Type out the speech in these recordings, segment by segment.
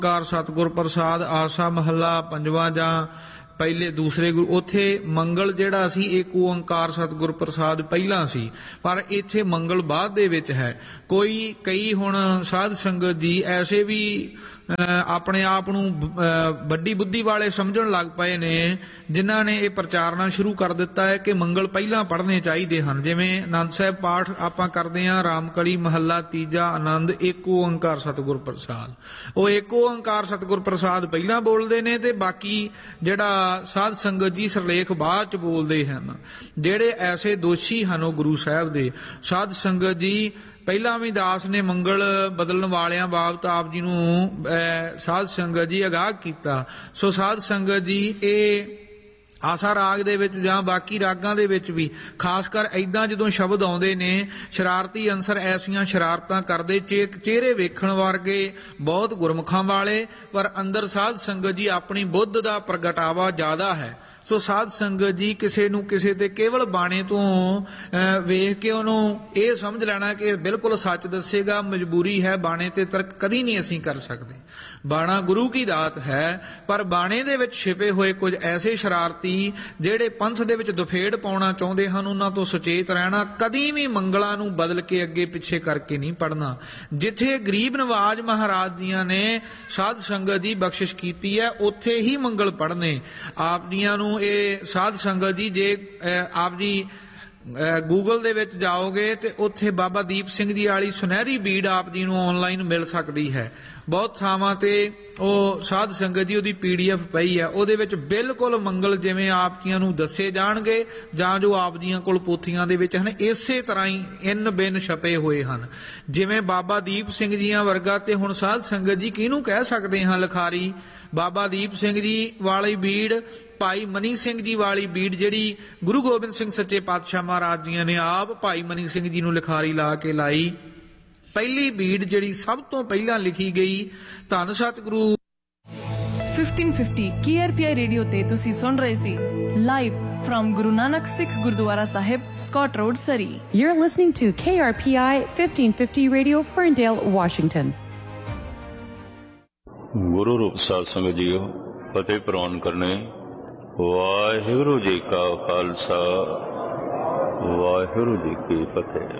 Car सतगुर प्रसाद आसा महला पंजवा जां पहले दूसरे गुरु उत्थे मंगल जिहड़ा सी एक ओंकार सतगुर प्रसाद पहला सी पर इत्थे मंगल बाद दे विच है। कोई कई हुण साध संगत जी ऐसे भी अपने आप नूं वड्डी बुद्धि वाले समझण लग पए ने जिन्हां ने यह प्रचारना शुरू कर दिता है कि मंगल पहला पढ़ने चाहिए हैं। जिवें आनंद साहिब पाठ आपां करदे हां रामकली महला तीजा आनंद एक ओंकार सतगुर प्रसाद वो एक ओंकार सतगुर प्रसाद पहला बोलते ने ते बाकी जिहड़ा साध संगत जी सरलेख बाद च बोलते हैं। जिहड़े ऐसे दोषी हैं वो गुरु साहब दे साध संगत जी पहला भी दास ने मंगल बदलण वालियां बाबत आप जी नूं साध संगत जी अगाह कीता। सो साध संगत जी ये आसा राग दे विच जां बाकी रागां दे विच भी खास कर इदां जदों शब्द आउंदे ने शरारती अंसर ऐसियां शरारतां करदे चेहरे वेखण वर्गे बहुत गुरमुखां वाले पर अंदर साध संगत जी अपनी बुद्ध दा प्रगटावा ज्यादा है। सो साध संगत जी किसी नूं किसी ते केवल बाणे तो वेख के उन्होंने ये समझ लेना कि बिल्कुल सच दसेगा मजबूरी है बाणे ते तर्क कदी नहीं असीं कर सकते। बाणा गुरु की दात है पर बाणे दे विच छिपे हुए कुछ ऐसे शरारती जिहड़े पंथ दे विच दुफेड़ पाउणा चाहुंदे हन उन्हां तो सुचेत रहना। कदी भी मंगलां नूं बदल के अगे पिछे करके नहीं पढ़ना। जिथे गरीब नवाज महाराज जियां ने साध संगत जी बख्शिश कीती है उत्थे ही मंगल पढ़ने। आप जियां नूं ਇਹ ਸਾਧ ਸੰਗਤ ਜੀ ਜੇ ਆਪ ਜੀ ਗੂਗਲ ਦੇ ਵਿੱਚ ਜਾਓਗੇ ਤੇ ਉੱਥੇ ਬਾਬਾ ਦੀਪ ਸਿੰਘ ਜੀ ਵਾਲੀ ਸੁਨਹਿਰੀ ਬੀੜ ਆਪ ਜੀ ਨੂੰ ਆਨਲਾਈਨ ਮਿਲ ਸਕਦੀ ਹੈ। ਬਹੁਤ ਥਾਵਾਂ ਤੇ ਉਹ ਸਾਧ ਸੰਗਤ ਜੀ ਉਹਦੀ PDF ਪਈ ਹੈ ਉਹਦੇ ਵਿੱਚ ਬਿਲਕੁਲ ਮੰਗਲ ਜਿਵੇਂ ਆਪ ਜੀਆਂ ਨੂੰ ਦੱਸੇ ਜਾਣਗੇ ਜਾਂ ਜੋ ਆਪ ਜੀਆਂ ਕੋਲ ਪੋਥੀਆਂ ਦੇ ਵਿੱਚ ਹਨ ਇਸੇ ਤਰ੍ਹਾਂ ਹੀ ਇਨ ਬਿਨ ਛਪੇ ਹੋਏ ਹਨ। ਜਿਵੇਂ ਬਾਬਾ ਦੀਪ ਸਿੰਘ ਜੀਆਂ ਵਰਗਾ ਤੇ ਹੁਣ ਸਾਧ ਸੰਗਤ ਜੀ ਕਿਹਨੂੰ ਕਹਿ ਸਕਦੇ ਹਾਂ ਲਿਖਾਰੀ ਬਾਬਾ ਦੀਪ ਸਿੰਘ ਜੀ ਵਾਲੀ ਬੀੜ ਭਾਈ ਮਨੀ ਸਿੰਘ ਜੀ ਵਾਲੀ ਬੀੜ ਜਿਹੜੀ ਗੁਰੂ ਗੋਬਿੰਦ ਸਿੰਘ ਸੱਚੇ ਪਾਤਸ਼ਾਹ महाराज जी ने आप भाई मनी सिंह जी नूं लिखारी ला के लाई। पहली बीड़ जिहड़ी सब तो पहला लिखी गई धन सतगुरु 1550 KRPI रेडियो ते तुसी सुन रहे सी live from Guru Nanak Sikh gurdwara Sahib Scott road सरी। You're listening to KRPI 1550 Radio Ferndale, Washington. गुरु रूप साध संगत जीओ फतेह प्रवान करने वाहिगुरु जी का खालसा वाहिगुरु जी की फतेह।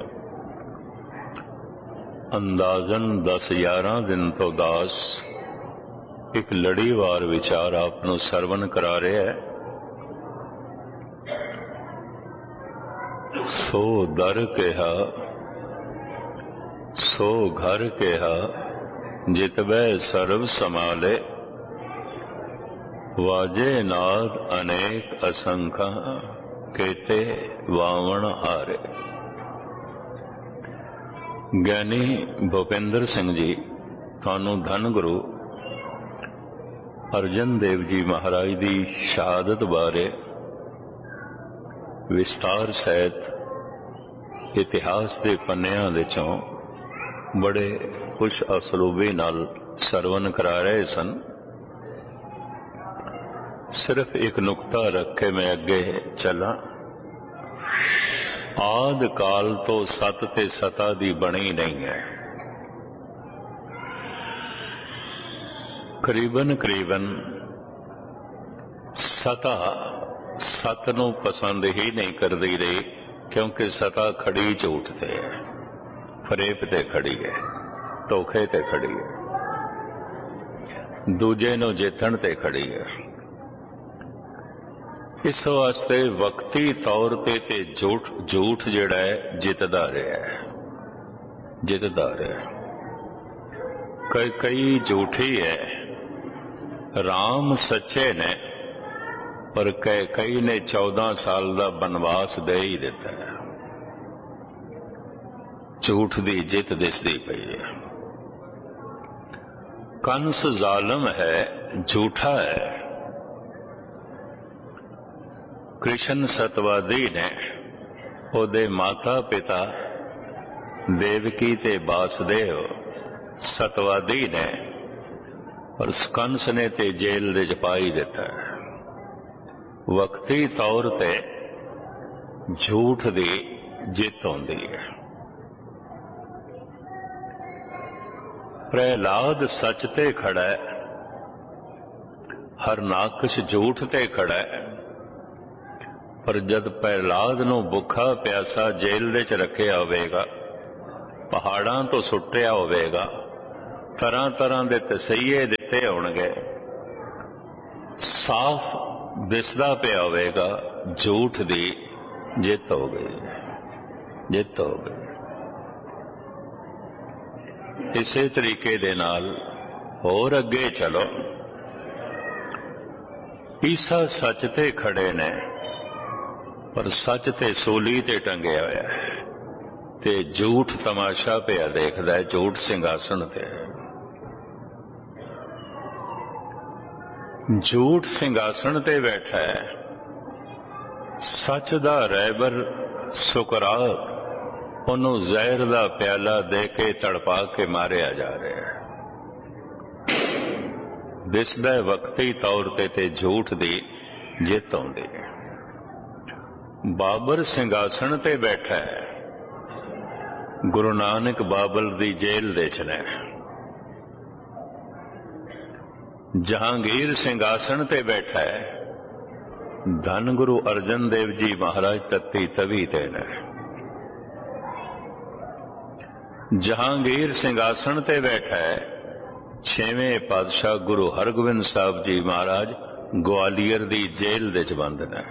अंदाजन 10-11 दिन तो दास एक लड़ीवार विचार आपनों सरवण करा रहे है। सो दर कहा सो घर कहा जितबै सर्व समाले वाजे नाद अनेक असंख्य केते वावण हारे। ज्ञानी भूपेंद्र सिंह जी थानू धन गुरु अर्जन देव जी महाराज की शहादत बारे विस्तार सहित इतिहास के पन्नियां विचों बड़े खुश असलूबी नाल सरवण करा रहे सन। सिर्फ एक नुकता रख के मैं अगे चला। आद काल तो सत ते सता दी बनी नहीं है। करीबन करीबन सता सत नूं पसंद ही नहीं करती रही क्योंकि सता खड़ी झूठ ते है, फरेब ते खड़ी है, धोखे ते खड़ी है, दूजे नूं जितण ते खड़ी है। इस वास्ते वक्ती तौर ते झूठ जिहड़ा है जितदा रहा है, जितदा रहा। कई झूठी है। राम सच्चे ने पर कई ने 14 साल का बनवास दे ही दिता है। झूठ की जित दिसदी पई है। कंस जालम है, झूठा है। कृष्ण सतवादी ने ओदे माता पिता देवकी ते वासुदेव सतवादी ने और कंस ने ते जेल दे पाई दिता है। वक्ती तौर ते झूठ दी जित होंदी है। प्रहलाद सच ते खड़ा है हर नाकश झूठ ते खड़ा है। पर जद प्रहलाद नूं भुखा प्यासा जेल दे च रखिया होवेगा, पहाड़ां तो सुट्टिया होवेगा, तरह तरह दे तसईये दिते होणगे, साफ दिसदा पिया होवेगा झूठ दी जित हो गई, जित हो गई। इसे तरीके दे नाल होर अगे चलो। ईसा सच ते खड़े ने, पर सच ते सूली ते टंगिया होया है, ते झूठ तमाशा पिया देखदा है, झूठ सिंघासन ते। झूठ सिंघासन ते बैठा है, सच दा रहबर सुकरात ਉਹਨੂੰ ਜ਼ਹਿਰ ਦਾ ਪਿਆਲਾ ਦੇ ਕੇ ਤੜਪਾ ਕੇ ਮਾਰਿਆ ਜਾ ਰਿਹਾ ਹੈ। ਦਿਸਦਾ ਵਕਤੀ ਤੌਰ ਤੇ ਝੂਠ ਦੀ ਜਿੱਤ ਆਉਂਦੀ ਹੈ। ਬਾਬਰ ਸਿੰਘਾਸਣ ਤੇ ਬੈਠਾ ਹੈ, ਗੁਰੂ ਨਾਨਕ ਬਾਬਲ ਦੀ ਜੇਲ੍ਹ ਦੇ ਚ ਨੇ। ਜਹਾਂਗੀਰ ਸਿੰਘਾਸਣ ਤੇ ਬੈਠਾ ਹੈ, ਧੰਨ ਗੁਰੂ ਅਰਜਨ ਦੇਵ ਜੀ ਮਹਾਰਾਜ ਤੱਤੀ ਤਵੀ ਤੇ ਨੇ। जहांगीर सिंघासन ते बैठा है, छेवें पातशाह गुरु हरगोबिंद साहब जी महाराज ग्वालियर दी जेल दे च बंद ने।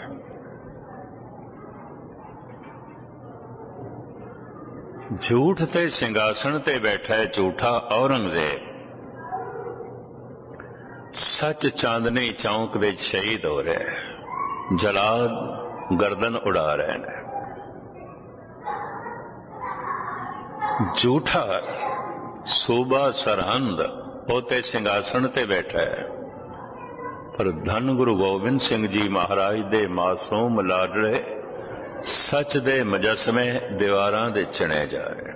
झूठ ते सिंघासन ते बैठा है झूठा औरंगजेब, सच चांदनी चौक दे शहीद हो रहे हैं, जलाद गर्दन उड़ा रहे हैं। झूठा सूबा सरहंद होते सिंघासन ते बैठा है, पर धन गुरु गोबिंद सिंह जी महाराज दे मासूम लाडले सच दे मुजस्मे दीवारां दे चणे जा रहे।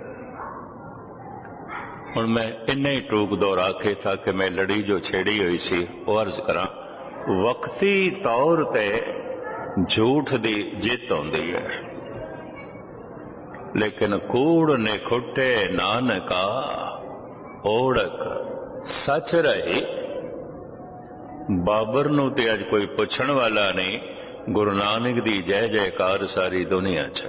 हुण मैं इन्ने ही टूक दोहरा के ताकि मैं लड़ी जो छेड़ी हुई सी वो अर्ज करा। वक्ती तौर ते झूठ दी जित आउंदी है, लेकिन कूड़ ने खुटे नानका ओढ़क सच रही। बाबर नूं ते अज कोई पुछण वाला नहीं, गुरु नानक दी जय जयकार सारी दुनिया च।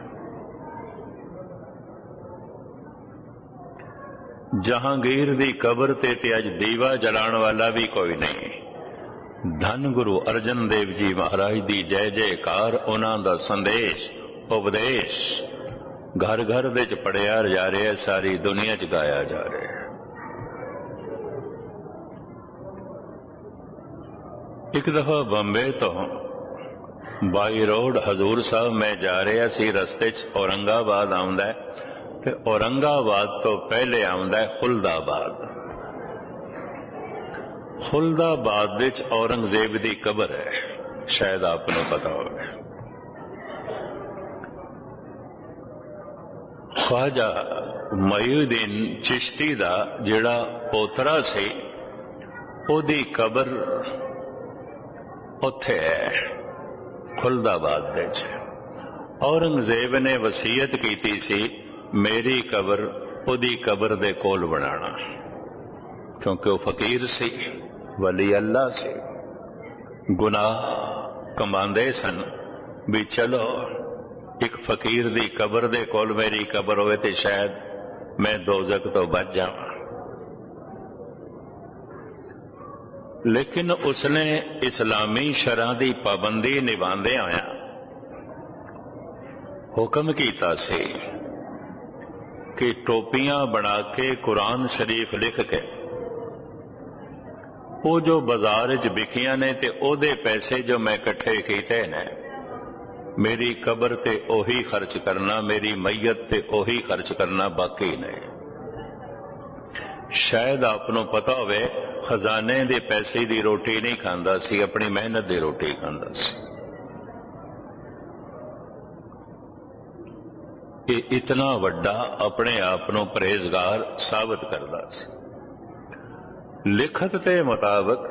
जहांगीर दी कबर ते अज दीवा जलाण वाला भी कोई नहीं। धन गुरु अर्जन देव जी महाराज दी जय जयकार, उन्हां दा संदेश उपदेश घर घर विच पढ़िया जा रहा है, सारी दुनिया च गाया जा रहा है। एक दफा बंबे तो बाई रोड हजूर साहब मैं जा रहा सी, रस्ते च औरंगाबाद आउंदा है, ते औरंगाबाद तो पहले आउंदा है खुलदाबाद। खुलदाबाद विच औरंगजेब दी कबर है, शायद आपको पता होगा। ख्वाजा मयूद्दीन चिश्ती दा जिहड़ा पोतरा सी, ओदी कबर उत्थे है खुलदाबाद दे च। औरंगजेब ने वसीयत कीती सी मेरी कबर ओदी कबर दे कोल बनाना, क्योंकि वह फकीर सी, वली अल्लाह सी, गुनाह कमांदे सन। भी चलो एक फकीर दी कबर दे कोल मेरी कबर होवे ते शायद मैं दोजक तो बच जावां। लेकिन उसने इस्लामी शरह दी पाबंदी निभांदे आया हुक्म कीता सी कि टोपियां बना के कुरान शरीफ लिख के वो जो बाजार च बिकियां ने ते ओदे पैसे जो मैं इकट्ठे कीते ने मेरी कबर ते ओही खर्च करना, मेरी मैयत ते ओही खर्च करना, बाकी नहीं। शायद आपको पता होवे खजाने दे पैसे दी रोटी नहीं खांदा सी, अपनी मेहनत दी रोटी खांदा सी। ये इतना वड्डा अपने आप को परहेजगार साबित करदा सी। लिखत के मुताबिक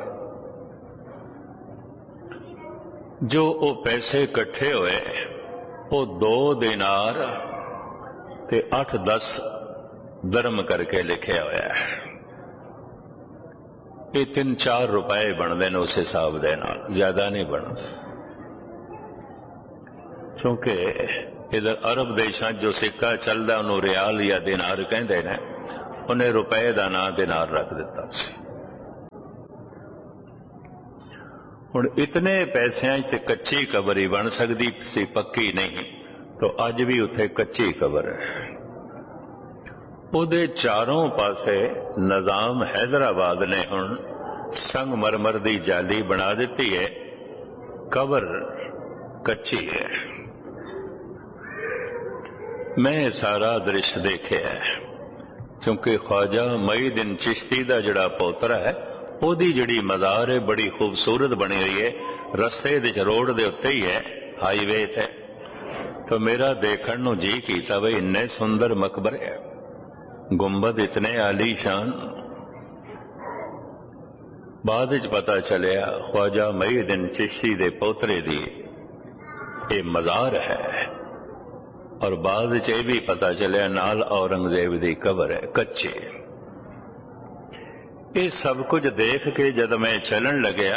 जो वो पैसे इकट्ठे हुए वो 2 दिनार ते 8-10 दरम करके लिखे हुआ है। ये 3-4 रुपए बनते हैं उस हिसाब के नाल, ज्यादा नहीं बनते। क्योंकि इधर अरब देशों जो सिक्का चलता उन्होंने रियाल या दिनार कहते हैं, उन्हें रुपए का नाम दिनार रख दिता सी। हुण इतने पैसों ते कच्ची कबर ही बन सकती सी, पक्की नहीं, तो अज भी उत्थे कच्ची कबर है। उहदे चारों पासे निजाम हैदराबाद ने हुण संगमरमर की जाली बना दी है, कबर कच्ची है। मैं सारा दृश्य देखे है, क्योंकि ख्वाजा मुईनुद्दीन चिश्ती का जिहड़ा पोतरा है ओदी जिहड़ी मज़ार है बड़ी खूबसूरत बनी हुई है, रस्ते दे रोड दे उत्ते ही है, हाईवे ते। तो मेरा देखण नूं जी कीता बई इन्ने सुंदर मकबरे है, गुंबद इतने आलीशान। बाद विच पता चलिया ख्वाजा मुईनुद्दीन चिश्ती दे पोतरे दी ये मज़ार है, और बाद विच ये भी पता चलिया नाल औरंगजेब दी कबर है कच्ची। ये सब कुछ देख के जद मैं चलन लग्या,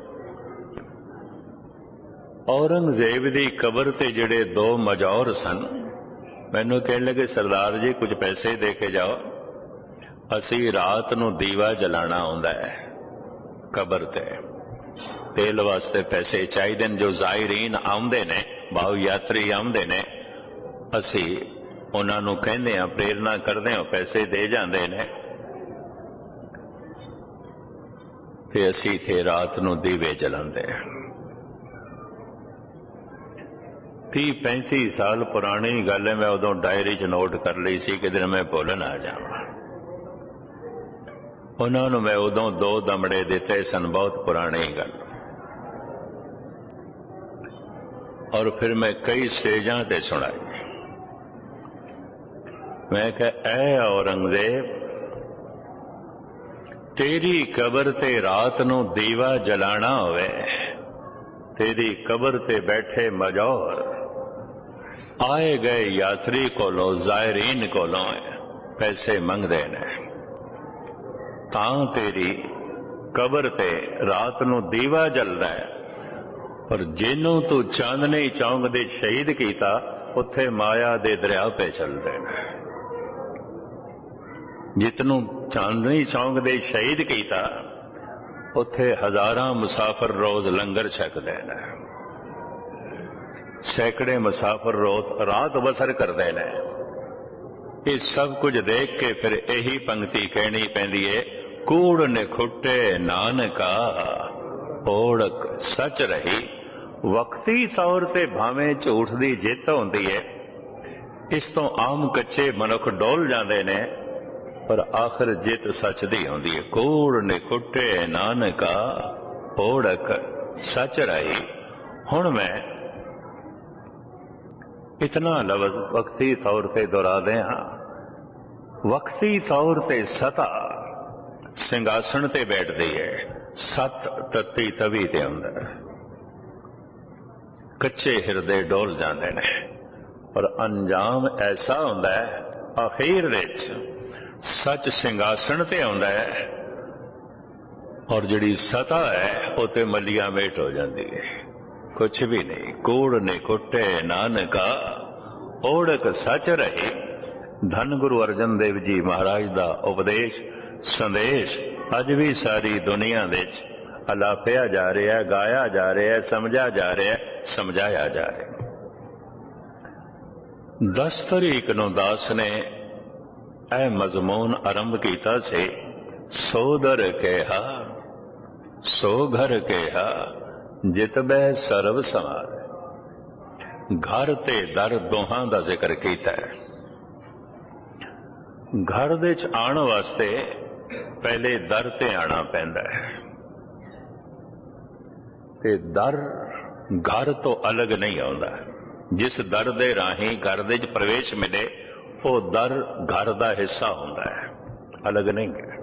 औरंगजेब दी कबर ते जिहड़े 2 मजौर सन, मैनू कहने लगे सरदार जी कुछ पैसे दे के जाओ, असी रात नूं दीवा जलाना आउंदा है कबर ते, तेल वास्ते पैसे चाहिए जो ज़ायरीन आउंदे ने, भाव यात्री आउंदे ने, असी उन्हां नूं कहंदे हां, प्रेरणा करदे हां, पैसे दे जांदे ने, ते असी थे रात नूं दीवे जलांदे। 30-35 साल पुरानी गल है, मैं उदों डायरी च नोट कर ली सी, किधर मैं भुल ना जावां। उन्हां नूं मैं उदों 2 दमड़े दिते सन, बहुत पुरानी गल। और फिर मैं कई स्टेजां ते सुनाई। मैं कहा ऐ औरंगजेब, तेरी कबर ते रात नूं दीवा जलाना होवे, तेरी कबर ते बैठे मजौर आए गए यात्री कोलों, ज़ायरीन कोलों पैसे मंगदे ने, तां तेरी कबर ते रात नूं दीवा जलदा है, पर जिन्हों तू चांदनी चौंक दे शहीद कीता उत्थे माया दे दरिया पे चलदे ने। जितनों चांदनी चौंक दे शहीद कीता उत्थे हजारां मुसाफिर रोज लंगर छकदे ने, सैकड़े मुसाफिर रोज रात बसर करते हैं। ये सब कुछ देख के फिर यही पंक्ति कहनी पैंदी है, कूड़ निखुटे नानका ओढ़क सच रही। वक्ती तौर ते भावें झूठ की जित होंदी है, इस तो आम कच्चे मनुख डोल जाते ने, पर आखिर जित सच दी होंदी है। कूड़ निखुटे नानका ओढ़क सच रही। हुण मैं इतना लफ्ज वक्ती तौर ते दोहरा दे हाँ। वक्ती तौर ते सता सिंघासन ते बैठती है, सत तत्ती तवी ते अंदर कच्चे हिरदे डोल जाते ने, पर अंजाम ऐसा होंदा है आखिर विच सच सिंघासन ते आउंदा है, और जिहड़ी सता है वो ते मलिया मेट हो जाती है, कुछ भी नहीं। कूड़ निखुटे नानका ओढ़क सच रही। धन गुरु अर्जन देव जी महाराज का उपदेश संदेश अज भी सारी दुनिया विच अलापिया जा रहा है, गाया जा रहा है, समझा जा रहा है, समझाया जा रहा है। 10 तारीख नूं दास ने यह मजमून आरंभ किया से, सो दर कहा सो घर कहा जित बह सर्व समार। घर ते दर दोहां दा जिक्र किया है। घर दे च आण वास्ते पहले दर ते आना पैंदा है, ते दर घर तो अलग नहीं आउंदा। जिस दर दे राही घर दे च प्रवेश मिले वो दर घर दा हिस्सा होंदा है, अलग नहीं है।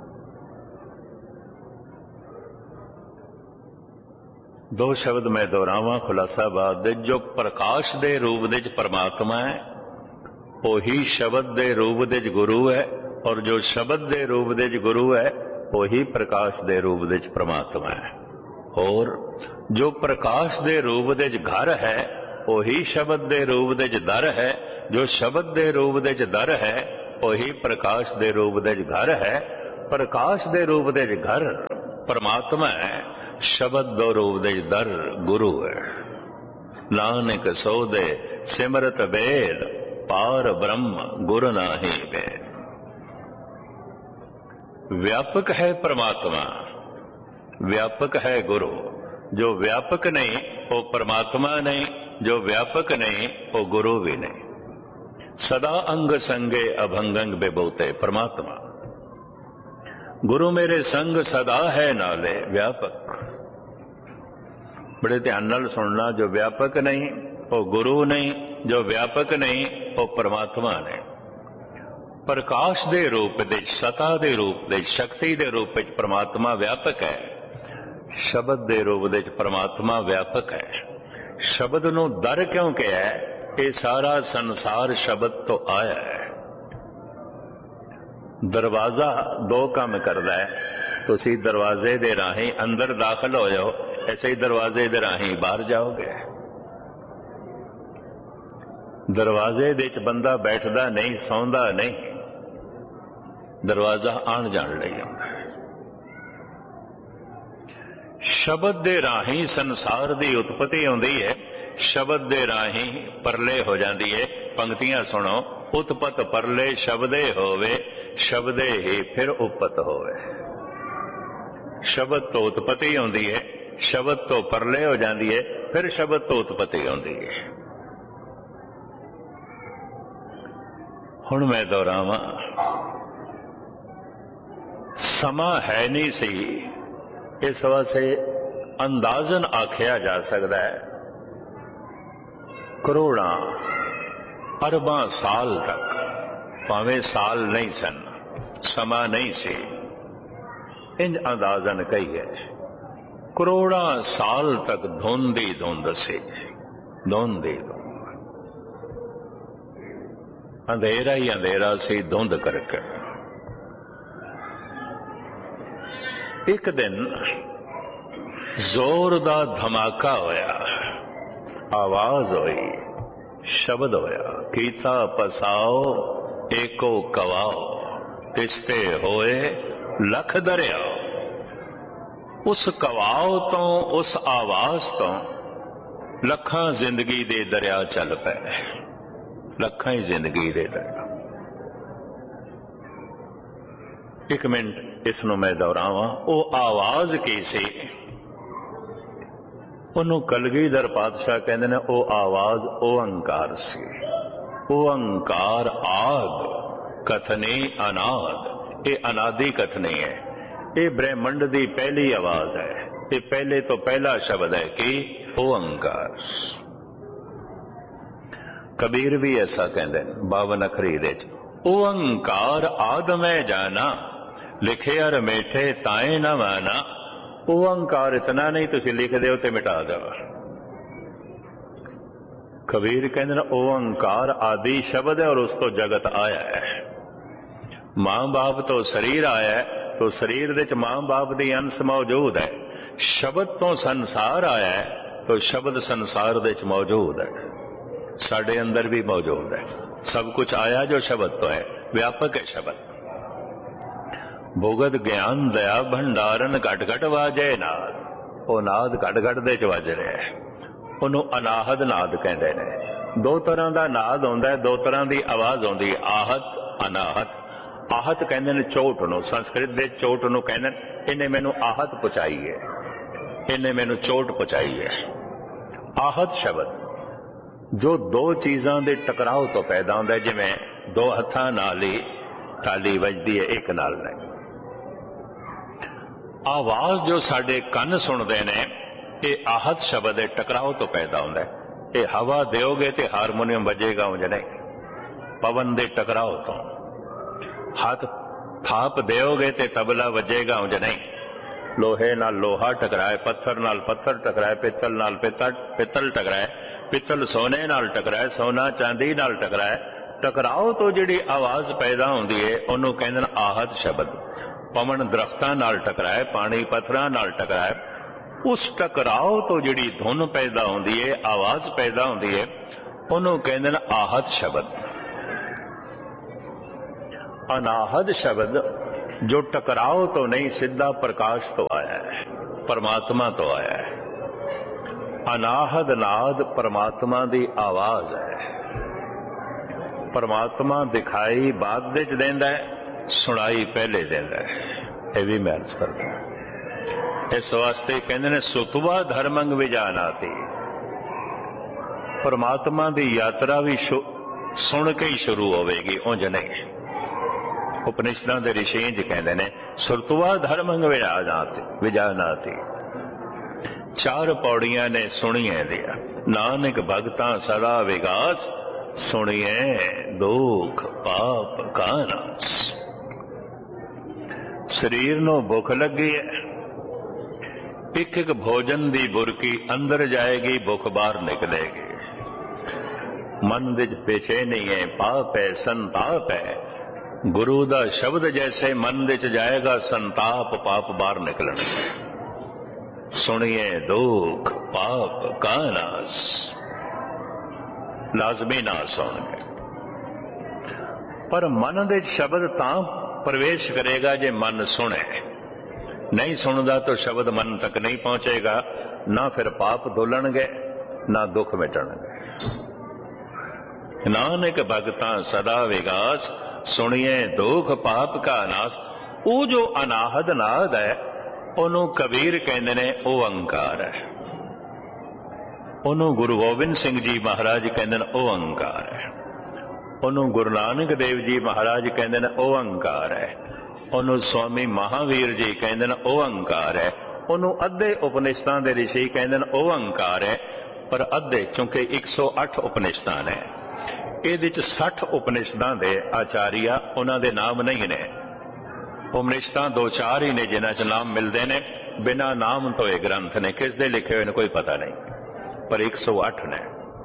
दो शब्द मैं दोहरावां खुलासा बाद। जो प्रकाश दे रूप दे च परमात्मा है वही शब्द दे रूप दे च गुरु है, और जो शब्द दे रूप दे च गुरु है ਉਹੀ ਪ੍ਰਕਾਸ਼ ਦੇ ਰੂਪ ਵਿੱਚ ਪ੍ਰਮਾਤਮਾ ਹੈ। ਹੋਰ ਜੋ ਪ੍ਰਕਾਸ਼ ਦੇ ਰੂਪ ਵਿੱਚ ਘਰ ਹੈ ਉਹੀ ਸ਼ਬਦ ਦੇ ਰੂਪ ਵਿੱਚ ਦਰ ਹੈ। ਜੋ ਸ਼ਬਦ ਦੇ ਰੂਪ ਵਿੱਚ ਦਰ ਹੈ ਉਹੀ ਪ੍ਰਕਾਸ਼ ਦੇ ਰੂਪ ਵਿੱਚ ਘਰ ਹੈ। ਪ੍ਰਕਾਸ਼ ਦੇ ਰੂਪ ਵਿੱਚ ਘਰ परमात्मा है, शब्द दो रूप दे दर गुरु है। नानक सो दे सिमरत वेद, पार ब्रह्म गुरु नाही वेद। व्यापक है परमात्मा, व्यापक है गुरु। जो व्यापक नहीं वो परमात्मा नहीं, जो व्यापक नहीं वो गुरु भी नहीं। सदा अंग संगे अभंगंग बेबोते परमात्मा। गुरु मेरे संग सदा है नाले व्यापक। बड़े ध्यान नाल सुनना, जो व्यापक नहीं वो गुरु नहीं, जो व्यापक नहीं वो परमात्मा ने। प्रकाश दे रूप दे, सता दे रूप दे, शक्ति दे रूप विच परमात्मा व्यापक है। शब्द दे रूप दे परमात्मा व्यापक है। शब्द नूं दर क्यों कहा है? ये सारा संसार शब्द तो आया है। दरवाजा दो काम करता है, तुसी दरवाजे दे राही अंदर दाखिल हो जाओ, ऐसे ही दरवाजे दे राही बाहर जाओगे। दरवाजे दे च बंदा बैठदा नहीं, सौंदा नहीं, दरवाजा आण जाण लई आउंदा है। शब्द दे राही संसार दी उत्पत्ति आउंदी है, शब्द दे राही परले हो जाती है। पंक्तियां सुनो, उत्पत परले शब्दे होवे, शब्दे ही फिर उपत होवे। शब्द तो उत्पत्ति आउंदी है, शब्द तो परले हो जाती है, फिर शब्द तो उत्पत्ति आउंदी है। हुण मैं दोहरावां, समा है नहीं सी, इस वास्ते अंदाजन आख्या जा सकता है करोड़ा अरबां साल तक, भावें साल नहीं सन, समा नहीं सी, इंज अंदाजन कही है करोड़ा साल तक धुंधी धुंध सी, धुंधी धुंध, अंधेरा ही अंधेरा सी धुंध करके। एक दिन जोर दा धमाका होया, आवाज हुई, शब्द होया, कीता पसाओ एको कवाओ, तिस्ते होए लख दरियाओ। उस कवाओ तो, उस आवाज तो लखां जिंदगी दे दरिया चल पे, लखां ही जिंदगी दे दरिया। एक मिनट इसनों मैं दोहरावां, वो आवाज की सी? उन्हों कलगीधर पातशाह कहते हैं वो आवाज ओंकार सी। ओंकार आद कथनी अनाद, ये अनादि कथनी है, ये ब्रह्मंड की पहली आवाज है, ये पहले तो पहला शब्द है कि ओंकार। कबीर भी ऐसा कहते हैं 52 अखरी दे, ओंकार आद में जाना, लिखे अर मेठे ताए न माना। ओंकार इतना नहीं तुसी लिख दो तो मिटा दो। कबीर कहते हैं ओंकार आदि शब्द है और उस तो जगत आया है। मां बाप तो शरीर आया है, तो शरीर विच मां बाप दी अंश मौजूद है। शब्द तो संसार आया है, तो शब्द संसार विच मौजूद है, साडे अंदर भी मौजूद है। सब कुछ आया जो शब्द तो है, व्यापक है शब्द। भुगत ज्ञान दया भंडारन घट घट वाजे नाद, वो नाद घट घट दे च वज रहा है, उन्होंने अनाहद नाद कहते हैं। दो तरह का नाद होंदा है, दो तरह की आवाज आउंदी है, आहत अनाहत। आहत कहते हैं चोट नूं, संस्कृत दे चोट नूं कहते हैं इन्हें मैनू आहत पहुंचाई है, इन्हें मैनू चोट पहुंचाई है। आहत शब्द जो दो चीज़ों के टकराव तो पैदा होंदा है, जिवें दो हत्थां नाल ही ताली वजदी है, एक नाल नहीं। आवाज जो साडे कन सुनते हैं, ये आहत शब्द है, टकराव तो पैदा होता है। ये हवा दोगे तो हारमोनियम बजेगा उंज नहीं, पवन के टकराव तो। हाथ थाप दोगे तो तबला बजेगा उंज नहीं। लोहे नाल लोहा टकराए, पत्थर नाल पत्थर टकराए, पित्तल नाल पित्तल टकराए, पित्तल सोने नाल टकराए, सोना चांदी नाल टकराए। टकराव तो जिहड़ी आवाज पैदा होंदी है उन्होंने कहते हैं आहत शब्द। पवन दरख्तां नाल टकराए, पानी पत्थरां नाल टकराए, उस टकराव तो जिहड़ी धुन पैदा होंदी है, आवाज पैदा होंदी है, उहनूं कहंदे ने आहत शब्द। अनाहद शब्द जो टकराव तो नहीं, सीधा प्रकाश तो आया है, परमात्मा तो आया है। अनाहद नाद परमात्मा दी आवाज है। परमात्मा दिखाई बाद विच देंदा है, सुनाई पहले देंदा है। यह भी मैं अर्ज करदा। इस वास्ते कहंदे ने सुतवा धर्मंग विजानाति। परमात्मा दी यात्रा भी सुन के ही शुरू होवेगी, उंज नहीं। उपनिषदां दे ऋषि इंज कहंदे ने सुतवा धर्मंग विजानाति। 4 पौड़ियां ने सुनिए दिया। नानक भगतां सदा विगास, सुनिए दुख पाप का नाश। शरीर नूं भुख लगी है, एक एक भोजन दी बुरकी अंदर जाएगी, भुख बाहर निकलेगी। मन विच बेचैनी है, पाप है, संताप है। गुरु दा शब्द जैसे मन विच जाएगा, संताप पाप बाहर निकलणगे। सुनिए दुख पाप का नाश, लाजमी नाश होंगे। पर मन दे शब्द तां प्रवेश करेगा जे मन सुने। नहीं सुनदा तो शब्द मन तक नहीं पहुंचेगा, ना फिर पाप धुलणगे, ना दुख मिटणगे। नानक भगतां सदा विगास, सुनिए दुख पाप का नाश। वो जो अनाहद नाद है, ਉਹਨੂੰ कबीर कहते ने ओंकार है। ਉਹਨੂੰ गुरु गोबिंद सिंह जी महाराज कहते ने ओंकार है। ਉਹਨੂੰ गुरु नानक देव जी महाराज कहते ने ओंकार है। ਉਹਨੂੰ स्वामी महावीर जी कहते ने ओंकार है। ਉਹਨੂੰ अद्धे उपनिषदां दे ऋषि कहते ने ओंकार है। पर अद्धे चूंकि 108 उपनिषदां ने, ਇਹਦੇ ਚ 60 उपनिषदां दे आचार्य उन्हां दे नाम नहीं ने। उपनिषदां 2-4 ही ने जिन्हां च नाम मिलते हैं। बिना नाम तो ये ग्रंथ ने, किस दे लिखे हुए ने कोई पता नहीं, पर 108 ने।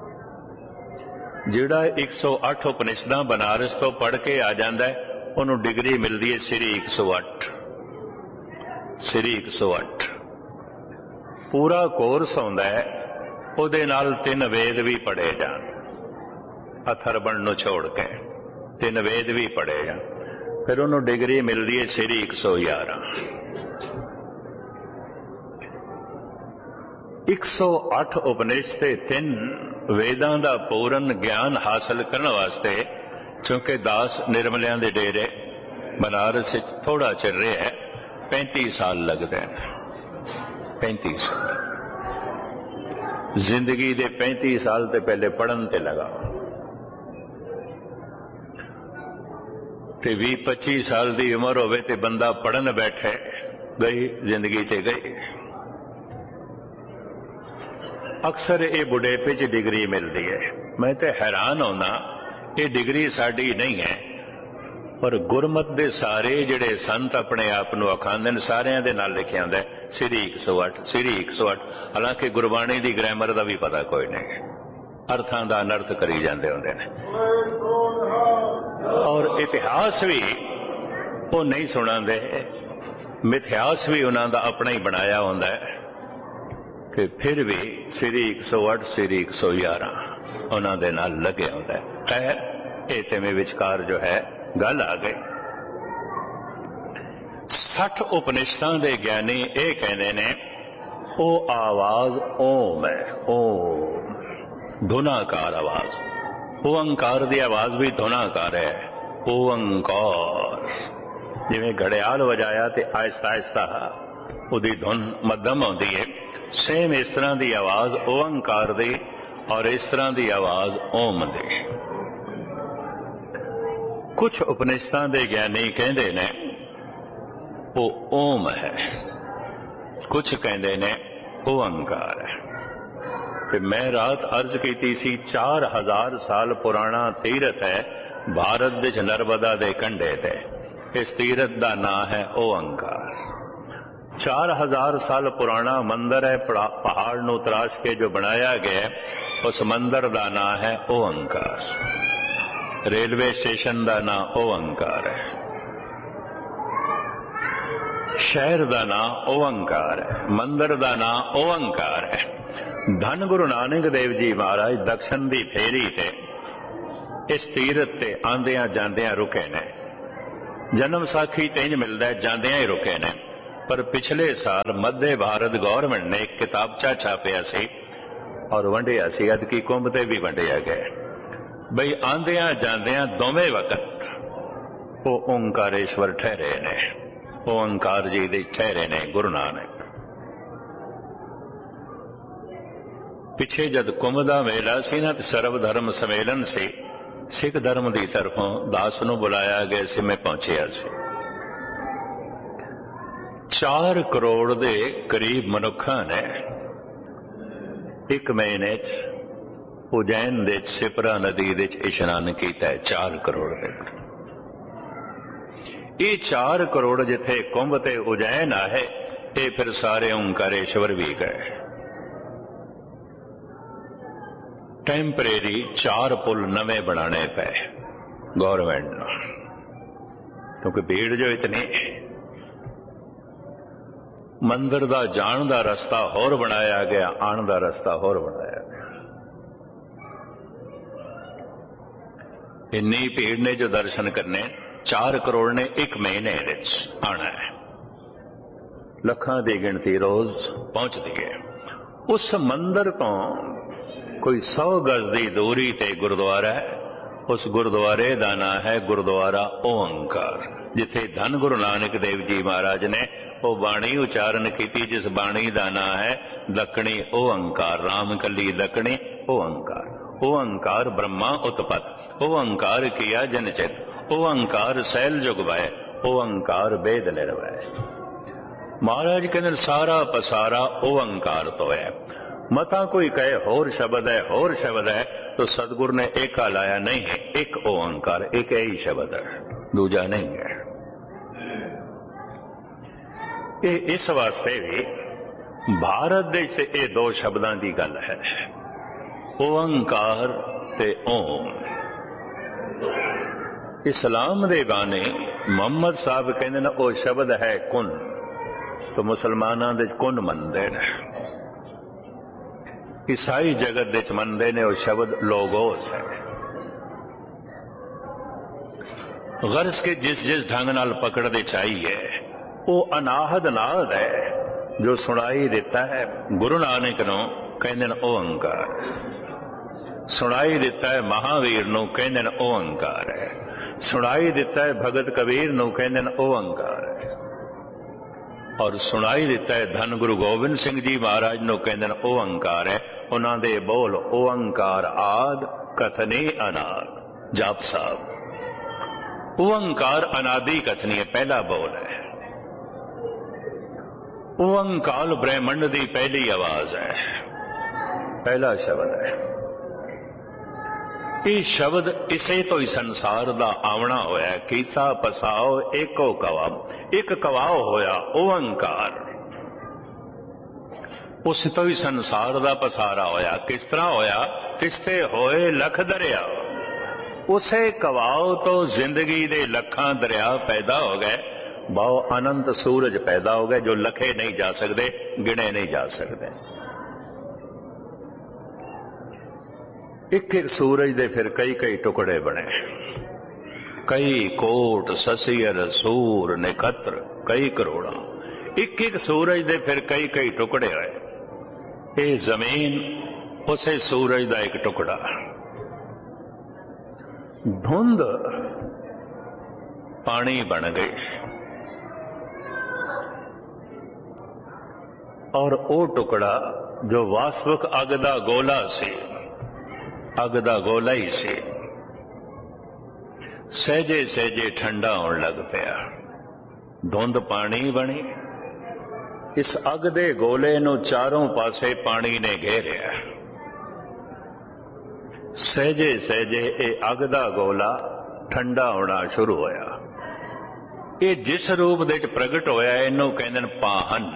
जिहड़ा 108 उपनिषदां बनारस तो पढ़ के आ जाता है, उन्होंने डिग्री मिलती है श्री 108। श्री 108 पूरा कोर्स होंदा है, उहदे नाल 3 वेद भी पढ़े जाण। अथर्वण नूं छोड़ के 3 वेद भी पढ़े जाण, फिर उन्होंने डिग्री मिलती है श्री 111। 108 उपनिषद 3 वेदां दा पूर्ण ज्ञान हासिल करने वास्ते, क्योंकि दास निर्मलियां दे डेरे बनारस थोड़ा चिर रहा है, 35 साल लगते हैं। 35 साल जिंदगी दे 35 साल ते पहले पढ़न ते लगा, ते 20-25 साल की उम्र होवे ते बंदा पढ़न बैठे, गई जिंदगी ते गई। अक्सर ये बुढ़ेपे च डिग्री मिलती है। मैं तो हैरान होना, ये डिग्री साड़ी नहीं है, पर गुरमत दे सारे जिहड़े संत अपने आप नूं अखांदे ने, सारियां दे नाल लिखिया हुंदा है श्री 108 श्री 108। हालांकि गुरबाणी दी ग्रामर का भी पता कोई नहीं, अर्थां दा अनर्थ करी जांदे हुंदे ने। और इतिहास भी वो नहीं सुनाते, मिथ्यास भी उन्हों का अपना ही बनाया होंदा है, कि फिर भी श्री 108 श्री 111 उन्होंने नाल लगे होंदा है। खैर ये ते में विचकार जो है गल आ गई। 60 उपनिषदां दे ज्ञानी ये कहते ने, वो आवाज ओम है, ओम धुनाकार आवाज। ओंकार की आवाज भी धुनाकार है। ओंकार जिवें घड़ियाल वजाया तो आहिस्ता आहिस्ता उहदी धुन मध्यम आउंदी है, सेम इस तरह की आवाज ओंकार दी और इस तरह की आवाज ओम दी। कुछ उपनिषदां दे ज्ञानी कहते ने वो ओम है, कुछ कहते ने ओंकार है। कि मैं रात अर्ज की सी, 4000 साल पुराना तीरथ है भारत विच नर्मदा दे कंढे ते। इस तीरथ का नाम है ओंकार। 4000 साल पुराना मंदिर है, पहाड़ नूं तराश के जो बनाया गया है, उस मंदिर का नाम है ओंकार। रेलवे स्टेशन का नाम ओंकार है। शहर का नाम ओंकार है, मंदिर का नाम ओंकार है। धन गुरु नानक देव जी महाराज दक्षिण की फेरी ते इस तीरथ ते आंदियां जांदियां रुके ने। जन्म साखी ते इंज मिलदा है जांदियां ही रुके ने। पर पिछले साल मध्य भारत गवर्नमेंट ने एक किताबचा छापिया सी और वंडिया सी, अदकी कुंभ ते भी वंडिया गया बई आंदियां जांदियां दोवें वक्त वो ओंकारेश्वर ठहरे ने, ओंकार जी दे ठहरे ने गुरु नानक। पिछे जद कुंभ दा मेला सी ना ते सर्व धर्म सम्मेलन से सिख धर्म की तरफों दास नूं बुलाया गया सी, मैं पहुंचिया सी। 4 करोड़ के करीब मनुखा ने एक महीने उज्जैन दे सिपरा नदी दे इशनान किया है। 4 करोड़ के ये 4 करोड़ जिथे कुंभ ते उज्जैन आए, ये फिर सारे ओंकारेश्वर भी गए। टैंपरेरी 4 पुल नवे बनाने पे गवर्नमेंट ने, क्योंकि भीड़ जो इतनी। मंदिर का जान का रस्ता होर बनाया गया, आन का रस्ता होर बनाया गया। इन्नी भीड़ ने जो दर्शन करने, 4 करोड़ ने एक महीने आना है। लखां की गिनती रोज पहुंचती है। उस मंदिर तो कोई 100 गज की दूरी ते गुरुद्वारा है। उस गुरुद्वारे का नाम है गुरुद्वारा ओंकार, जिथे धन गुरु नानक देव जी महाराज ने वो बाणी उचारण की, जिस बाणी का नाम है दक्षिणी ओंकार। राम कली दक्षिणी ओंकार। ओंकार ब्रह्मा उत्पत, ओंकार किया जनचित, ओंकार सैल जुग वै, ओंकार वेद निर्वय। महाराज कहते सारा पसारा ओंकार तो है। मता कोई कहे होर शब्द है, होर शब्द है, तो सतगुरु ने एका लाया नहीं है। एक ओंकार, एक ही शब्द है, दूजा नहीं है। ये इस वास्ते भी भारत देश ये 2 शब्दों की गल है, ओंकार ते ओम। इस्लाम दे बाने मुहम्मद साहब कहते हैं वो शब्द है कुन, तो मुसलमानों दे कुन मनते हैं। ईसाई जगत दे मनते ने वो शब्द लोगोस है। गर्ज के जिस जिस ढंग नाल पकड़ते चाहिए वो अनाहद नाद है जो सुनाई देता है गुरु नानक नूं कहंदे ने ओंकार। सुनाई देता है महावीर नूं कहंदे ने ओंकार है। सुनाई देता है भगत कबीर नूं कहंदे ने ओंकार है। और सुनाई देता है धन गुरु गोबिंद सिंह जी महाराज नूं कहंदे ने ओंकार है। उन्हां दे बोल ओंकार आद कथनी अनाद। जाप साहब ओंकार अनादि कथनी है, पहला बोल है। ओंकार ब्रह्मंड की पहली आवाज है, पहला शब्द है। ये शब्द इसे तो ही संसार का आवना होया। कीता पसाओ एको कवा, एक कवाओ होया ओंकार। उस तो ही संसार का पसारा होया। किस तरह होया? तिस्ते होए लख दरिया। उसे कवाओ तो जिंदगी दे लखां दरिया पैदा हो गए। बहु अनंत सूरज पैदा हो गए जो लखे नहीं जा सकते, गिने नहीं जा सकते। एक एक सूरज दे फिर कई कई टुकड़े बने। कई कोट ससियर सूर नक्षत्र कई करोड़ा। एक एक सूरज दे फिर कई कई टुकड़े आए। ये जमीन उसे सूरज का एक टुकड़ा। धुंध पानी बन गई और वो टुकड़ा जो वास्तविक अग दा गोला से, अग दा गोला ही से, सहजे सहजे ठंडा होने लग पिया। धुंध पानी बनी। इस अग दे गोले नूं चारों पासे पानी ने घेरिया। सहजे सहजे ये अग दा गोला ठंडा होना शुरू होया। ये जिस रूप दे प्रगट होया इनू कहंदे ने पाहन।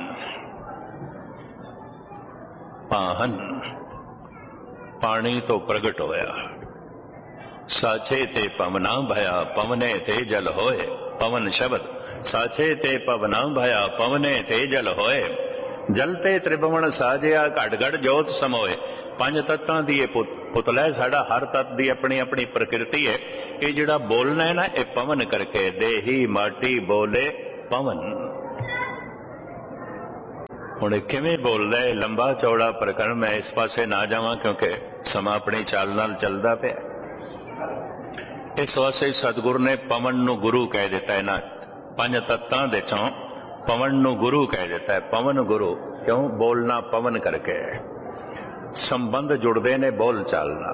पाहन पानी तो प्रगट होया। साचे ते पवना भया, पवने ते जल होए। पवन शब्द साचे ते पवना भया पवने ते जल होए जलते त्रिभुवन साजिया घट घट जोत समोए। पंज तत्तां दी पुतला है साडा, हर तत्त दी अपनी अपनी प्रकृति है। ये जिहड़ा बोलना है ना, ये पवन करके देही माटी बोले पवन। हुण किवें बोलदा है, लंबा चौड़ा प्रकरण, मैं इस पासे ना जावां क्योंकि समा अपनी चाल नाल चलदा पिया। इस वास्ते सतगुरु ने पवन नूं गुरु कह दिता है ना, पंज तत्तां दे चों पवन नूं गुरु कह दिता है। पवन गुरु क्यों? बोलना पवन करके। संबंध जुड़दे ने बोल चाल नाल,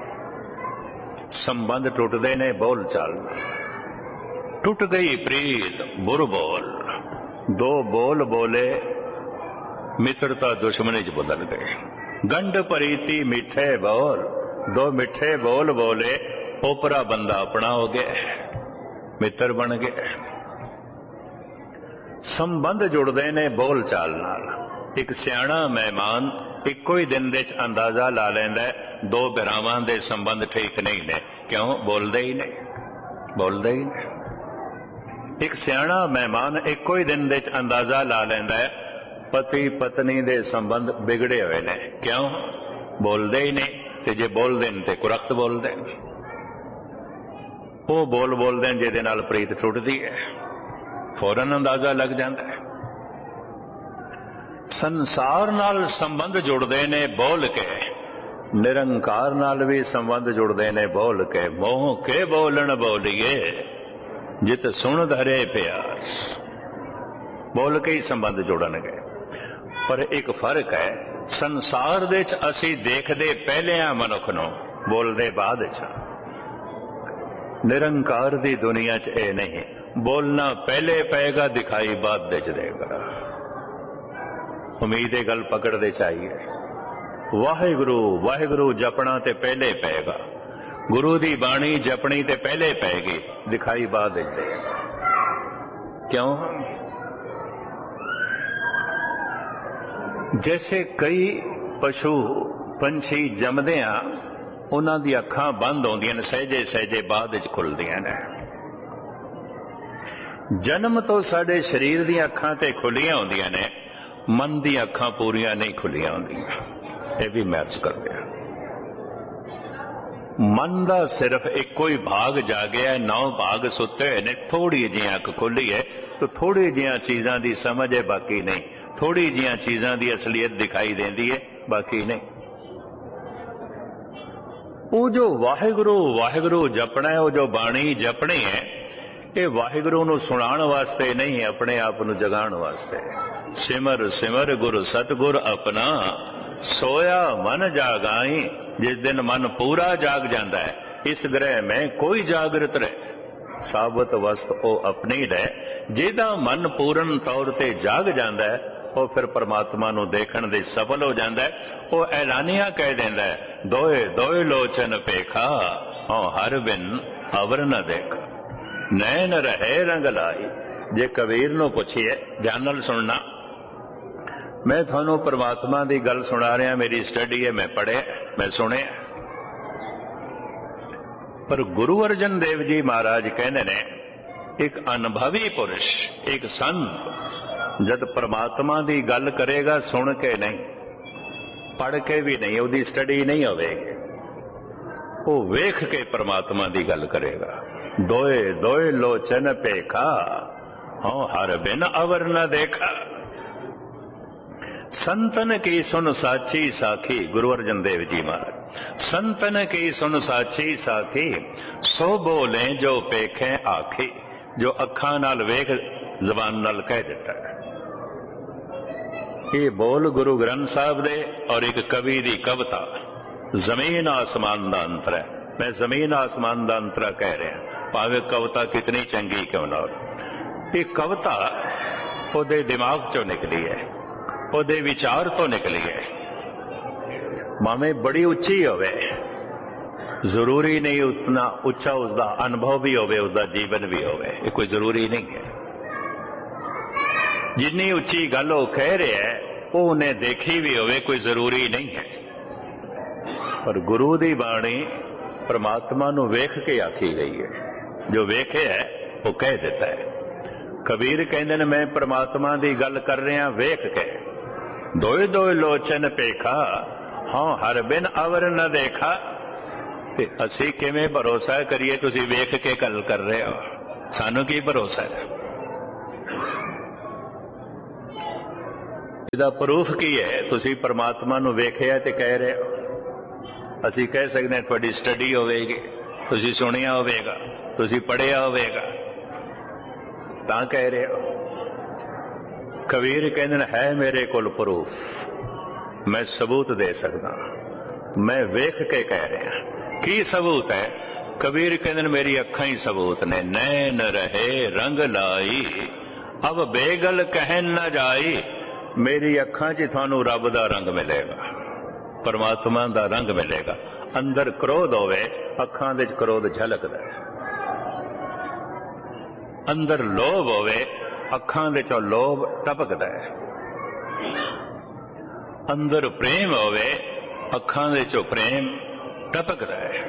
संबंध टुटदे ने बोल चाल नाल। टुट गई प्रीत बुर बोल, दो बोल बोले मित्रता दुश्मनी च बदल गए। गंढ परीती मीठे बोल, दो मिठे बोल बोले ओपरा बंदा अपना हो गया, मित्र बन गया। संबंध जुड़दे ने बोल चाल नाल। एक सियाणा मेहमान इक्को ही दिन दे अंदाजा ला लैंदा है दो बिरावां दे संबंध ठीक नहीं ने। क्यों? बोलदे ही नहीं, बोलदे ही नहीं। एक सियाणा मेहमान इक्को ही दिन दे अंदाजा ला लैंदा है पति पत्नी दे संबंध बिगड़े हुए ने। क्यों? बोलदे ही नहीं। ते जे बोलदे ने ते कुरख्त बोलदे ने। वो बोल बोलदे ने जिहदे नाल प्रीत टुटदी है, फौरन अंदाजा लग जाता है। संसार नाल संबंध जुड़दे ने बोल के, निरंकार नाल भी संबंध जुड़दे ने बोल के। मोह के बोलन बोलिए जित सुन धरे प्यार। बोल के ही संबंध जुड़नगे। पर एक फर्क है, संसार दे च असी देखदे पहले आ मनुख नूं, बोलदे बाद च। निरंकार दी दुनिया च ये नहीं, बोलना पहले पेगा दिखाई बाद दे च देगा। उम्मीद ये गल पकड़दे चाहिए। वाहिगुरु वाहिगुरु जपना ते पहले पेगा, गुरु दी बाणी जपनी ते पहले पेगी, दिखाई बाद दे देगा। क्यों? जैसे कई पशु पंछी जमदे आ, उन्हां दी अखां बंद होंदियां ने, सहजे सहजे बाद विच खुलदियां ने। जन्म तो साडे शरीर दी अखां ते खुलियां होंदियां ने, मन दी अखां पूरियां नहीं खुलियां होंदियां। ये भी महसूस करदे आ। मन दा सिर्फ इक्को ही भाग जागया, 9 भाग सुते हुए ने। थोड़ी जी अख खुली है तो थोड़ी जिहियां चीजां दी समझ है, बाकी नहीं। थोड़ी जिहियां चीजां दी असलियत दिखाई देंदी है, बाकी नहीं। वो जो वाहिगुरु वाहिगुरु जपना है, वो जो बाणी जपनी है, ये वाहिगुरु नूं सुणाण वास्ते नहीं, अपने आप नूं जगाण वास्ते। सिमर सिमर गुरु सतगुर अपना, सोया मन जागाई। जिस दिन मन पूरा जाग जाता है, इस ग्रह में कोई जागृत रहे, साबत वस्त ओ अपनी रहे। जिहदा मन पूर्ण तौर ते जाग जाता है, वो फिर परमात्मा नूं देखण दे सफल हो जाता है। वो ऐलानिया कह देंदा है, दोए दोए लोचन पेखा, हाँ हर बिन अवर न देखा। नैन रहे रंग लाई। जे कबीर नूं पुछिए, ध्यान नाल सुनना, मैं थानू परमात्मा की गल सुना रहा, मेरी स्टडी है, मैं पढ़े, मैं सुने। पर गुरु अर्जन देव जी महाराज कहते ने, एक अनुभवी पुरुष, एक संत जब परमात्मा की गल करेगा, सुन के नहीं, पढ़ के भी नहीं, उसकी स्टडी नहीं होगी, वो वेख के परमात्मा की गल करेगा। दोए दोए लोचन पेखा, हाँ हर बिन अवर न देखा। संतन की सुन साची साखी, गुरु अर्जन देव जी महाराज। संतन की सुन साची साखी, सो बोले जो पेखे आखी। जो अखां नाल वेख, जबान नाल कह दिता है। ये बोल गुरु ग्रंथ साहब दे और एक कवि दी कविता, जमीन आसमान दा अंतर है। मैं जमीन आसमान दा अंतर कह रहा, भावे कविता कितनी चंगी क्यों ना हो। ये कविता ओदे दिमाग चो निकली है, ओदे विचार तो निकली है। भावें बड़ी उच्ची होवे, जरूरी नहीं उतना उच्चा उसका अनुभव भी होवे, उसका जीवन भी होवे, ये कोई जरूरी नहीं है। जिन्नी उच्ची गल वो कह रहे है, वो उन्हें देखी भी होवे, कोई जरूरी नहीं है। पर गुरु दी बाणी परमात्मा नू वेख के आखी गई है। जो वेखे है वो कह देता है। कबीर कहते हैं मैं परमात्मा की गल कर रहा वेख के, दोए दोए लोचन पेखा, हाँ हर बिन अवर न देखा। ते असी किवें भरोसा करिए तुसी वेख के गल कर रहे हो, सानू की भरोसा है? इसदा प्रूफ की है? तुसी परमात्मा नू वेखिया ते कह रहे हो। असी कह सकते हैं तुहाडी स्टडी होवेगी, तुसी सुनिया होवेगा, तुसी पढ़िया होवेगा, तां कह रहे हो। कबीर कहते है मेरे कोल प्रूफ, मैं सबूत दे सकदा, मैं वेख के कह रहा। की सबूत है? कबीर कहते मेरी अखां ही सबूत ने। नैन रहे रंग लाई, अब बेगल कहन न जाई। मेरी अखां च थानू रब दा रंग मिलेगा, परमात्मा दा रंग मिलेगा। अंदर क्रोध होवे, अखां दे क्रोध झलकदा है। अंदर लोभ होवे, अखां दे चों लोभ टपकदा है। अंदर प्रेम होवे, अखां दे चों प्रेम टपकदा है।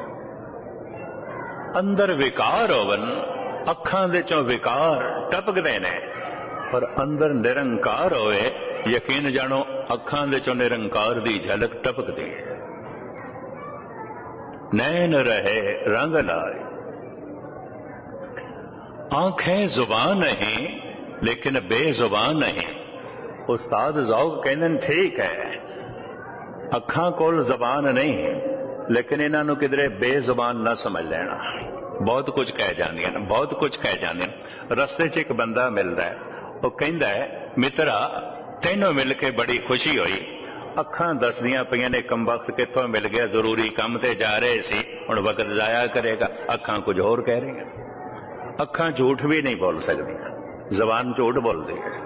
अंदर विकार होवन, अखां दे चों विकार टपकदे ने। पर अंदर निरंकार होवे, यकीन जानो अखां दे चों निरंकार दी झलक टपकदी है। नैन रहे रंग लाए, आंखें जुबान नहीं लेकिन बेजुबान नहीं। उस्ताद ज़ौक़ कहते ठीक है, अखां कोल जबान नहीं लेकिन इन्हां नूं किधरे बेजुबान ना समझ लेना। बहुत कुछ कह जांदियां ने, बहुत कुछ कह जांदियां। रस्ते च एक बंदा मिलदा है, वो कहंदा है मित्रा तैनूं मिल के बड़ी खुशी हुई। अखां दसदियां पईयां ने कमबख्त कित्थों मिल गया, जरूरी काम ते जा रहे सी, हुण वक्त जाया करेगा। अखां कुछ होर कह रही हैं। अखां झूठ भी नहीं बोल सकदियां, जबान झूठ बोलदी है।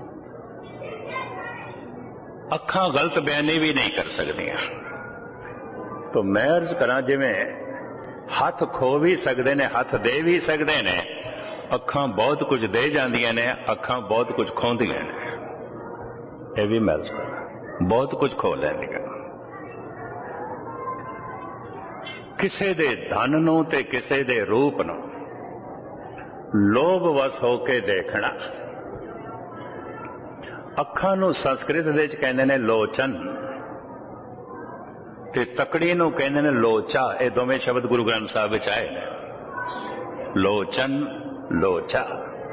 अखां गलत बयानी भी नहीं कर सकदियां। तो मैं अर्ज करा, जिवें हथ खो भी सकते ने, हथ दे भी सकते ने, अखां बहुत कुछ दे जांदियां ने, अखां बहुत कुछ खोंदियां ने। यह भी मैं अर्ज करा, बहुत कुछ खो लैंदियां। किसे दे धन नूं ते किसे दे रूप नूं लोभ वस होके देखना। अखां नूं संस्कृत दे विच कहंदे ने लोचन, ते तकड़ी नूं कहंदे ने लोचा। ये दोवें शब्द गुरु ग्रंथ साहिब विच आए ने, लोचन लोचा।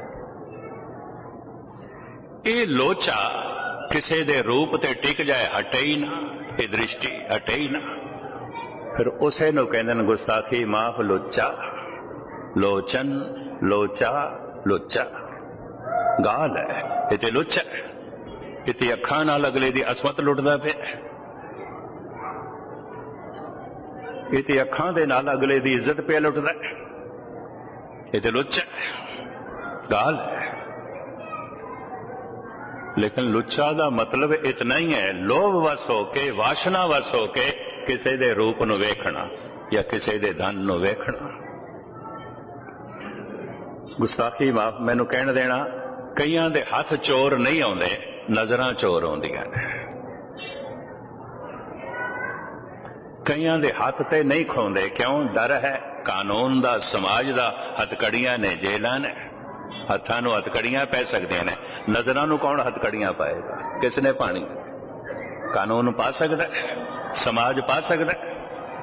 ये लोचा किसे दे रूप ते टिक जाए, हटे ही ना, ये दृष्टि हटे ही ना, फिर उसे नूं कहंदे ने गुस्ताखी माफ लोचा। लोचन लोचा लोचा गाल है, इते लुच्चा है। इते अखां नाल अगले दी असमत लुटदा पिया, इते अखां दे नाल अगले दी इज्जत पे लुटदा है। इते लुच्चा गाल है। लेकिन लुच्चा दा मतलब इतना ही है, लोभ वस होके, वासना वस होके किसे दे रूप नूं वेखना या किसे दे धन नूं वेखना। गुस्ताखी माफ मैनू कहण देना, कईयां दे हथ चोर नहीं आउंदे, नजरां चोर आउंदियां ने। कईयां दे हथ ते नहीं खोंदे, क्यों? डर है कानून दा, समाज दा। हथकड़ियां ने, जेलां ने, हत्थां नूं हथकड़ियां पै सकदियां ने। नजरां नूं कौन हथकड़ियां पाएगा? किसने पानी? कानून पा सकदा है, समाज पा सकदा है।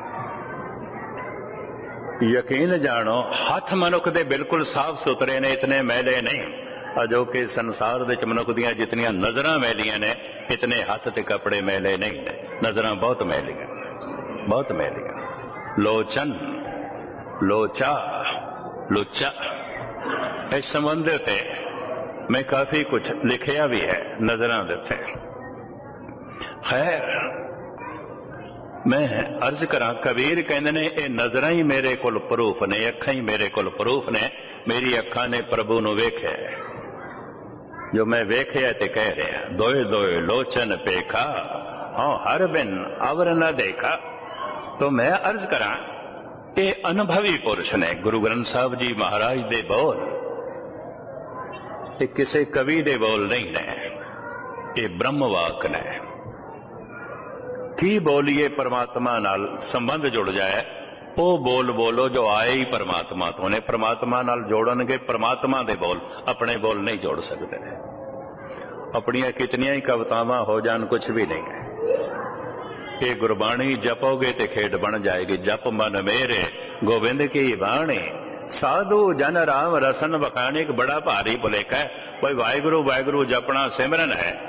यकीन जानो हथ मनुख दे बिल्कुल साफ सुथरे ने, इतने मैले नहीं। अजो कि संसार दे मनुख दियां जितनियां नजरां मैलियां ने, इतने हथ ते कपड़े मैले नहीं ने। नजरां बहुत मैलियां, बहुत मैलियां। लोचन लोचा लुच्चा, इस संबंध ते मैं काफी कुछ लिखिया भी है नजरां दे उत्ते। खैर मैं अर्ज करा, कबीर कहंदे ने ये नजरां ही मेरे कोल प्रूफ ने, अखां ही मेरे कोल प्रूफ ने। मेरी अखां ने प्रभु नूं वेख्या, जो मैं वेख्या ते कह रहा। दोए दोए लोचन पेखा, हाँ हर बिन अवर न देखा। तो मैं अर्ज करा, ये अनुभवी पुरुष ने। गुरु ग्रंथ साहिब जी महाराज दे बोल, ये किसी कवि दे बोल नहीं ने, ये ब्रह्मवाक ने। की बोलिए परमात्मा नाल संबंध जुड़ जाए, ਉਹ ਬੋਲ ਬੋਲੋ ਜੋ ਆਏ ਹੀ ਪਰਮਾਤਮਾ ਤੋਂ ਨੇ। ਪਰਮਾਤਮਾ ਨਾਲ ਜੋੜਨਗੇ ਪਰਮਾਤਮਾ ਦੇ ਬੋਲ, ਆਪਣੇ ਬੋਲ ਨਹੀਂ ਜੋੜ ਸਕਦੇ। ਆਪਣੀਆਂ ਕਿਤਨੀਆਂ ਹੀ ਕਵਿਤਾਵਾਂ ਹੋ ਜਾਣ, ਕੁਛ ਵੀ ਨਹੀਂ ਹੈ। ਇਹ ਗੁਰਬਾਣੀ ਜਪੋਗੇ ਤੇ ਖੇਡ ਬਣ ਜਾਏਗੀ। ਜਪ ਮਨ ਮੇਰੇ ਗੋਬਿੰਦ ਕੀ ਬਾਣੀ, ਸਾਧੂ ਜਨ ਰਾਮ ਰਸਨ ਵਖਾਣੀ। ਇੱਕ ਬੜਾ ਭਾਰੀ ਭੁਲੇਖਾ ਹੈ, ਕੋਈ ਵਾਹਿਗੁਰੂ ਵਾਹਿਗੁਰੂ ਜਪਣਾ ਸਿਮਰਨ ਹੈ।